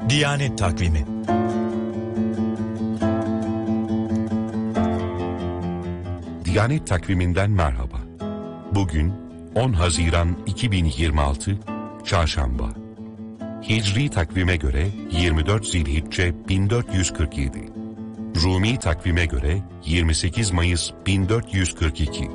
Diyanet Takvimi. Diyanet Takviminden merhaba. Bugün 10 Haziran 2026 Çarşamba. Hicri takvime göre 24 Zilhicce 1447. Rumi takvime göre 28 Mayıs 1442.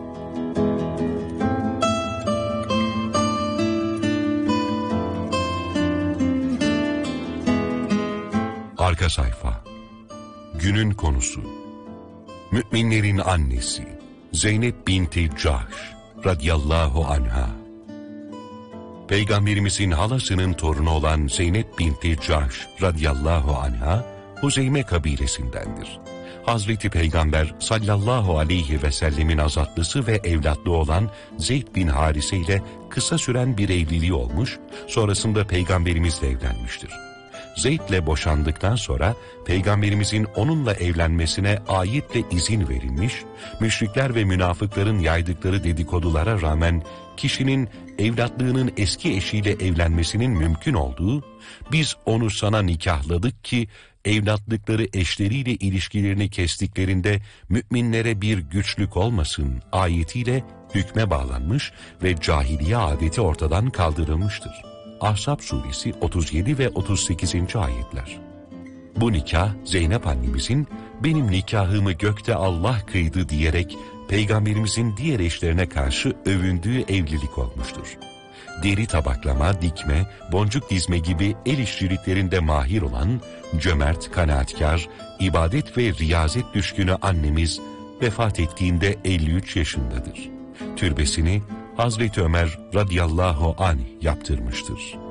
Arka sayfa. Günün konusu: Müminlerin annesi Zeynep binti Cahş radıyallahu anha. Peygamberimizin halasının torunu olan Zeynep binti Cahş radıyallahu anha, Huzeyme kabilesindendir. Hazreti Peygamber sallallahu aleyhi ve sellemin azatlısı ve evlatlı olan Zeyd bin Harise ile kısa süren bir evliliği olmuş, sonrasında Peygamberimizle evlenmiştir. Zeyd'le boşandıktan sonra Peygamberimizin onunla evlenmesine ayetle izin verilmiş, müşrikler ve münafıkların yaydıkları dedikodulara rağmen kişinin evlatlığının eski eşiyle evlenmesinin mümkün olduğu, biz onu sana nikahladık ki evlatlıkları eşleriyle ilişkilerini kestiklerinde müminlere bir güçlük olmasın ayetiyle hükme bağlanmış ve cahiliye adeti ortadan kaldırılmıştır. Ahzab suresi 37 ve 38. ayetler. Bu nikah Zeynep annemizin benim nikahımı gökte Allah kıydı diyerek Peygamberimizin diğer eşlerine karşı övündüğü evlilik olmuştur. Deri tabaklama, dikme, boncuk dizme gibi el işçiliklerinde mahir olan cömert, kanaatkar, ibadet ve riyazet düşkünü annemiz vefat ettiğinde 53 yaşındadır. Türbesini Hazreti Ömer radıyallahu anh yaptırmıştır.